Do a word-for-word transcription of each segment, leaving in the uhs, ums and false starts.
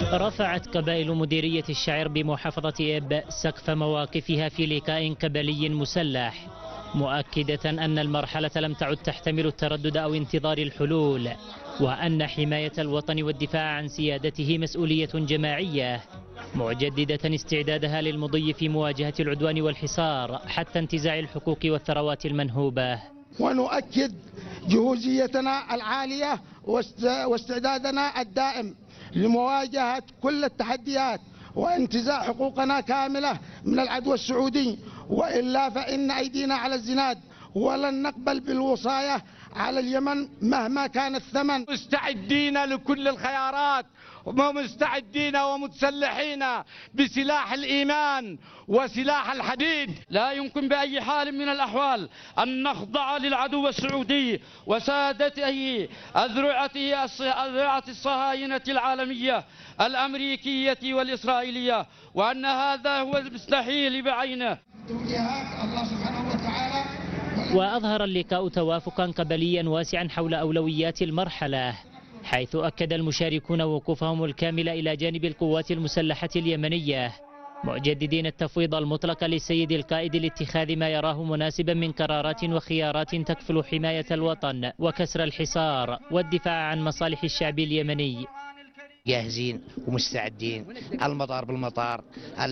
رفعت قبائل مديرية الشعير بمحافظة إب سقف مواقفها في لقاء قبلي مسلح، مؤكدة أن المرحلة لم تعد تحتمل التردد أو انتظار الحلول، وأن حماية الوطن والدفاع عن سيادته مسؤولية جماعية، مجددة استعدادها للمضي في مواجهة العدوان والحصار حتى انتزاع الحقوق والثروات المنهوبة. ونؤكد جهوزيتنا العالية واستعدادنا الدائم لمواجهة كل التحديات وانتزاع حقوقنا كاملة من العدو السعودي، وإلا فإن أيدينا على الزناد ولن نقبل بالوصاية على اليمن مهما كان الثمن. مستعدين لكل الخيارات ومستعدين ومتسلحين بسلاح الإيمان وسلاح الحديد. لا يمكن بأي حال من الأحوال أن نخضع للعدو السعودي وسادته أذرعته أذرعة الصهاينة العالمية الأمريكية والإسرائيلية، وأن هذا هو المستحيل بعينه. وأظهر اللقاء توافقا قبليا واسعا حول أولويات المرحلة، حيث أكد المشاركون وقوفهم الكامل إلى جانب القوات المسلحة اليمنية، مجددين التفويض المطلق للسيد القائد لاتخاذ ما يراه مناسبا من قرارات وخيارات تكفل حماية الوطن وكسر الحصار والدفاع عن مصالح الشعب اليمني. جاهزين ومستعدين، المطار بالمطار،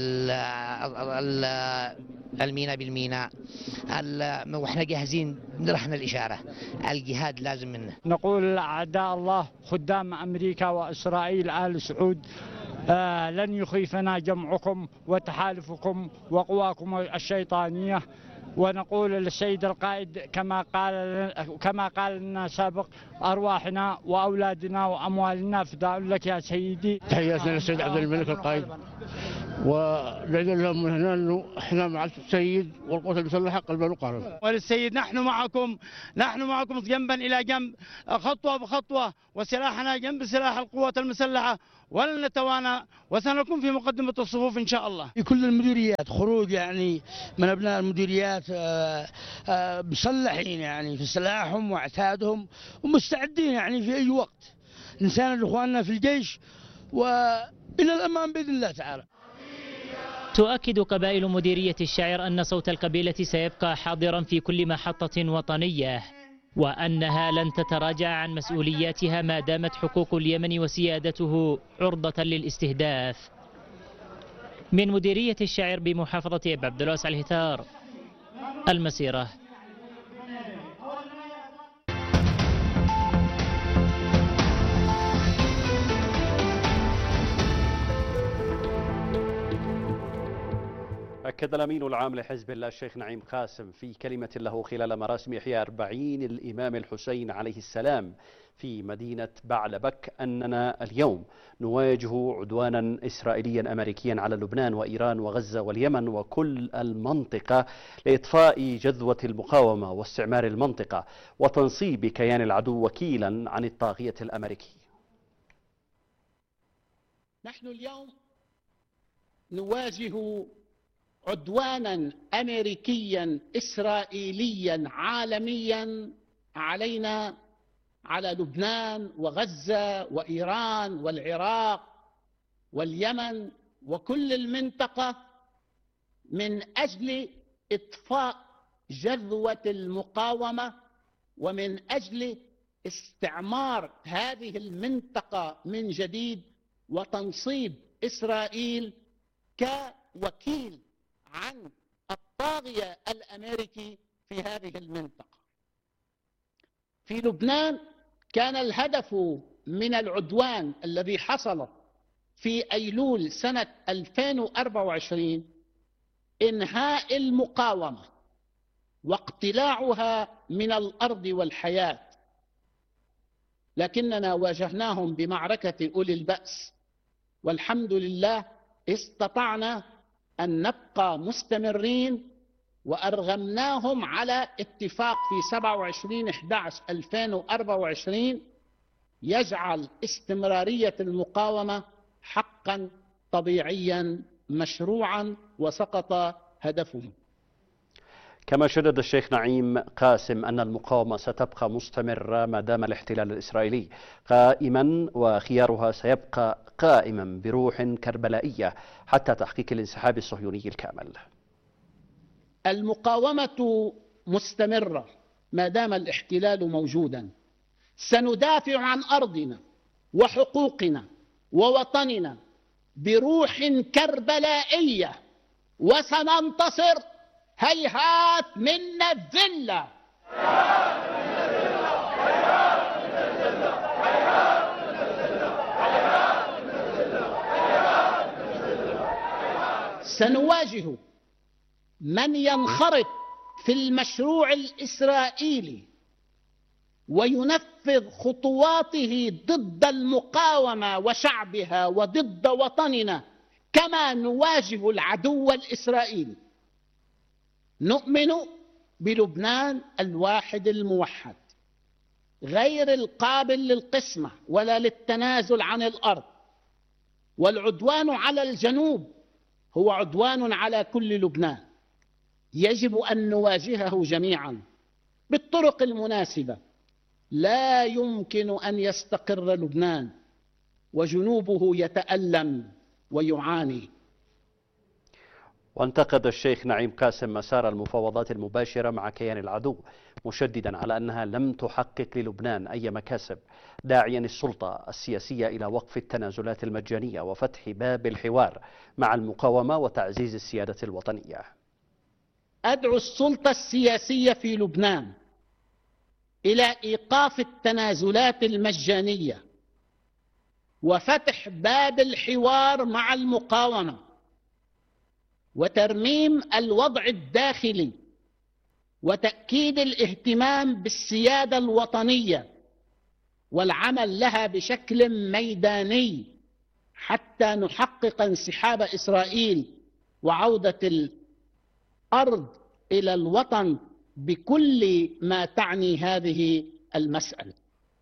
الميناء بالميناء، واحنا جاهزين نرحنا الإشارة. الجهاد لازم منه. نقول لأعداء الله خدام أمريكا وإسرائيل آل سعود، آه لن يخيفنا جمعكم وتحالفكم وقواكم الشيطانية. ونقول للسيد القائد كما قال كما قال لنا سابق: أرواحنا وأولادنا وأموالنا فداء لك يا سيدي. تحياتنا للسيد عبد الملك القائد، ونعلن لهم من هنا أنه إحنا مع السيد والقوات المسلحة قلبا وقالبا. وللسيد: نحن معكم، نحن معكم جنبا إلى جنب، خطوة بخطوة، وسلاحنا جنب سلاح القوات المسلحة، ولن نتوانى، وسنكون في مقدمة الصفوف إن شاء الله. في كل المديريات خروج يعني من أبناء المديريات مسلحين يعني في سلاحهم واعتادهم ومستعدين يعني في أي وقت نساند إخواننا في الجيش وإلى الأمام بإذن الله تعالى. تؤكد قبائل مديرية الشعير أن صوت القبيلة سيبقى حاضرا في كل محطة وطنية، وأنها لن تتراجع عن مسؤولياتها ما دامت حقوق اليمن وسيادته عرضة للاستهداف. من مديرية الشعير بمحافظة إب، عبد الواسع الهتار، المسيرة. أكد الأمين العام لحزب الله الشيخ نعيم قاسم في كلمة له خلال مراسم إحياء أربعين الإمام الحسين عليه السلام في مدينة بعلبك أننا اليوم نواجه عدوانا إسرائيليا أمريكيا على لبنان وإيران وغزة واليمن وكل المنطقة لإطفاء جذوة المقاومة واستعمار المنطقة وتنصيب كيان العدو وكيلا عن الطاغية الأمريكي. نحن اليوم نواجه عدوانا أمريكيا إسرائيليا عالميا علينا، على لبنان وغزة وإيران والعراق واليمن وكل المنطقة، من أجل إطفاء جذوة المقاومة ومن أجل استعمار هذه المنطقة من جديد وتنصيب إسرائيل كوكيل عن الطاغية الأمريكي في هذه المنطقة. في لبنان كان الهدف من العدوان الذي حصل في أيلول سنة ألفين وأربعة وعشرين إنهاء المقاومة واقتلاعها من الأرض والحياة، لكننا واجهناهم بمعركة أولي البأس، والحمد لله استطعنا أن نبقى مستمرين، وأرغمناهم على اتفاق في سبعة وعشرين أحد عشر ألفين وأربعة وعشرين يجعل استمرارية المقاومة حقا طبيعيا مشروعا، وسقط هدفهم. كما شدد الشيخ نعيم قاسم أن المقاومة ستبقى مستمرة ما دام الاحتلال الإسرائيلي قائما، وخيارها سيبقى قائما بروح كربلائية حتى تحقيق الانسحاب الصهيوني الكامل. المقاومة مستمرة ما دام الاحتلال موجودا. سندافع عن أرضنا وحقوقنا ووطننا بروح كربلائية، وسننتصر. هيهات منا الذلة. سنواجه من ينخرط في المشروع الإسرائيلي وينفذ خطواته ضد المقاومة وشعبها وضد وطننا كما نواجه العدو الإسرائيلي. نؤمن بلبنان الواحد الموحد غير القابل للقسمة ولا للتنازل عن الأرض، والعدوان على الجنوب هو عدوان على كل لبنان. يجب أن نواجهه جميعا بالطرق المناسبة. لا يمكن أن يستقر لبنان وجنوبه يتألم ويعاني. وانتقد الشيخ نعيم قاسم مسار المفاوضات المباشرة مع كيان العدو، مشددا على أنها لم تحقق للبنان أي مكاسب، داعيا السلطة السياسية إلى وقف التنازلات المجانية وفتح باب الحوار مع المقاومة وتعزيز السيادة الوطنية. أدعو السلطة السياسية في لبنان إلى إيقاف التنازلات المجانية وفتح باب الحوار مع المقاومة وترميم الوضع الداخلي وتأكيد الاهتمام بالسيادة الوطنية والعمل لها بشكل ميداني حتى نحقق انسحاب إسرائيل وعودة الأرض إلى الوطن بكل ما تعني هذه المسألة.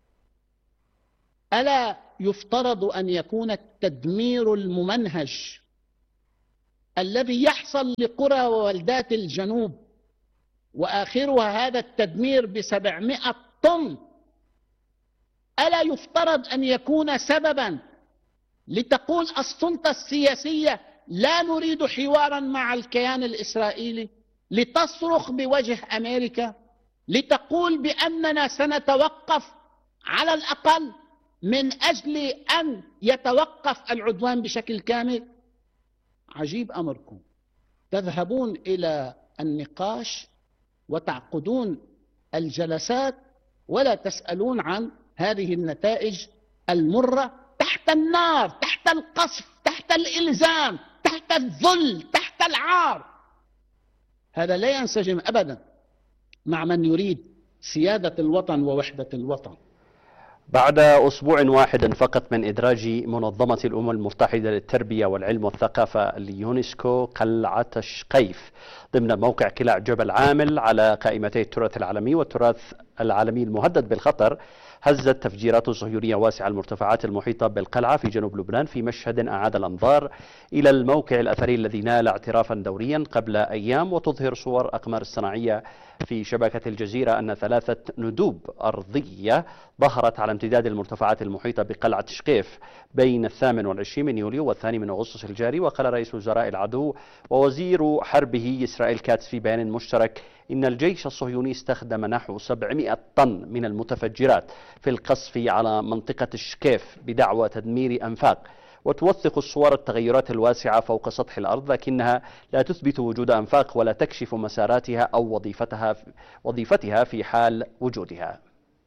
ألا يفترض أن يكون التدمير الممنهج الذي يحصل لقرى وولدات الجنوب وآخرها هذا التدمير بسبعمائة طن، ألا يفترض أن يكون سببا لتقول السلطة السياسية لا نريد حوارا مع الكيان الإسرائيلي، لتصرخ بوجه أمريكا، لتقول بأننا سنتوقف على الأقل من أجل أن يتوقف العدوان بشكل كامل؟ عجيب أمركم، تذهبون إلى النقاش وتعقدون الجلسات ولا تسألون عن هذه النتائج المرة تحت النار، تحت القصف، تحت الإلزام، تحت الذل، تحت العار. هذا لا ينسجم أبدا مع من يريد سيادة الوطن ووحدة الوطن. بعد أسبوع واحد فقط من إدراج منظمة الأمم المتحدة للتربية والعلم والثقافة اليونسكو قلعة شقيف ضمن موقع قلاع جبل عامل على قائمتي التراث العالمي والتراث العالمي المهدد بالخطر، هزت تفجيرات صهيونية واسعة المرتفعات المحيطة بالقلعة في جنوب لبنان في مشهد أعاد الأنظار إلى الموقع الأثري الذي نال اعترافا دوريا قبل أيام. وتظهر صور أقمار الصناعية في شبكة الجزيرة أن ثلاثة ندوب أرضية ظهرت على امتداد المرتفعات المحيطة بقلعة شقيف بين الثامن والعشرين من يوليو والثاني من أغسطس الجاري. وقال رئيس وزراء العدو ووزير حربه إسرائيل كاتس في بيان مشترك إن الجيش الصهيوني استخدم نحو سبعمائة طن من المتفجرات في القصف على منطقة شقيف بدعوى تدمير أنفاق. وتوثق الصور التغيرات الواسعة فوق سطح الأرض، لكنها لا تثبت وجود أنفاق ولا تكشف مساراتها أو وظيفتها وظيفتها في حال وجودها.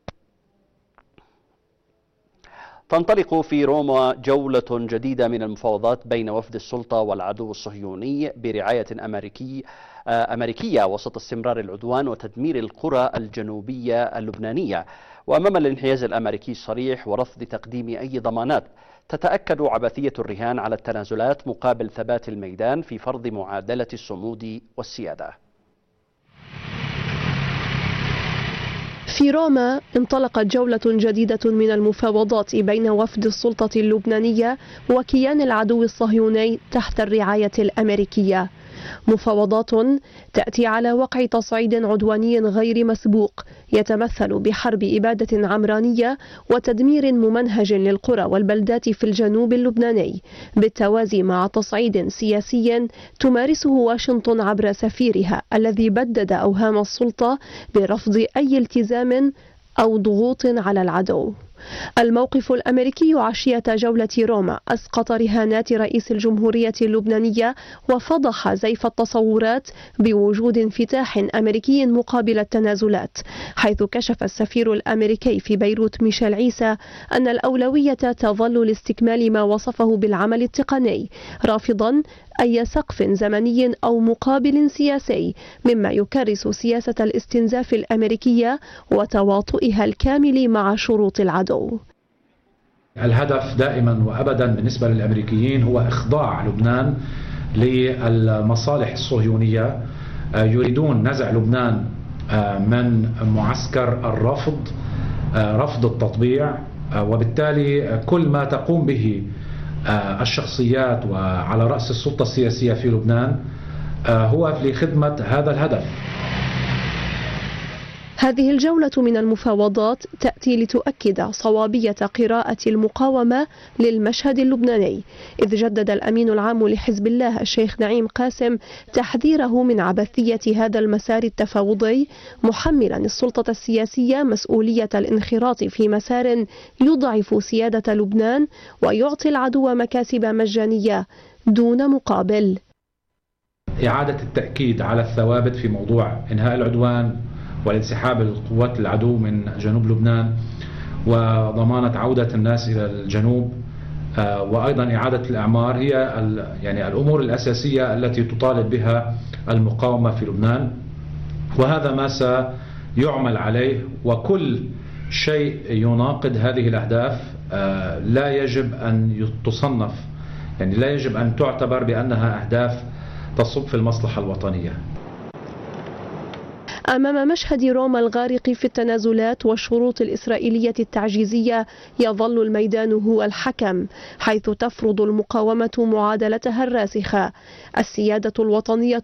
تنطلق في روما جولة جديدة من المفاوضات بين وفد السلطة والعدو الصهيوني برعاية أمريكي أمريكية وسط استمرار العدوان وتدمير القرى الجنوبية اللبنانية. وأمام الانحياز الأمريكي الصريح ورفض تقديم أي ضمانات، تتأكد عبثية الرهان على التنازلات مقابل ثبات الميدان في فرض معادلة الصمود والسيادة. في روما انطلقت جولة جديدة من المفاوضات بين وفد السلطة اللبنانية وكيان العدو الصهيوني تحت الرعاية الأمريكية. مفاوضات تأتي على وقع تصعيد عدواني غير مسبوق يتمثل بحرب إبادة عمرانية وتدمير ممنهج للقرى والبلدات في الجنوب اللبناني، بالتوازي مع تصعيد سياسي تمارسه واشنطن عبر سفيرها الذي بدد أوهام السلطة برفض أي التزام أو ضغوط على العدو. الموقف الأمريكي عشية جولة روما أسقط رهانات رئيس الجمهورية اللبنانية وفضح زيف التصورات بوجود انفتاح أمريكي مقابل التنازلات، حيث كشف السفير الأمريكي في بيروت ميشيل عيسى أن الأولوية تظل لاستكمال ما وصفه بالعمل التقني، رافضا أي سقف زمني أو مقابل سياسي، مما يكرس سياسة الاستنزاف الأمريكية وتواطؤها الكامل مع شروط العدو. الهدف دائما وأبدا بالنسبة للأمريكيين هو إخضاع لبنان للمصالح الصهيونية، يريدون نزع لبنان من معسكر الرفض، رفض التطبيع، وبالتالي كل ما تقوم به الشخصيات وعلى رأس السلطة السياسية في لبنان هو لخدمة هذا الهدف. هذه الجولة من المفاوضات تأتي لتؤكد صوابية قراءة المقاومة للمشهد اللبناني، إذ جدد الأمين العام لحزب الله الشيخ نعيم قاسم تحذيره من عبثية هذا المسار التفاوضي، محملا السلطة السياسية مسؤولية الانخراط في مسار يضعف سيادة لبنان ويعطي العدو مكاسب مجانية دون مقابل. إعادة التأكيد على الثوابت في موضوع إنهاء العدوان والانسحاب القوات العدو من جنوب لبنان وضمانة عودة الناس إلى الجنوب، وأيضا إعادة الإعمار هي يعني الأمور الأساسية التي تطالب بها المقاومة في لبنان، وهذا ما سيعمل عليه. وكل شيء يناقض هذه الأهداف لا يجب أن تصنف، يعني لا يجب أن تعتبر بأنها أهداف تصب في المصلحة الوطنية. أمام مشهد روما الغارق في التنازلات والشروط الإسرائيلية التعجيزية يظل الميدان هو الحكم، حيث تفرض المقاومة معادلتها الراسخة: السيادة الوطنية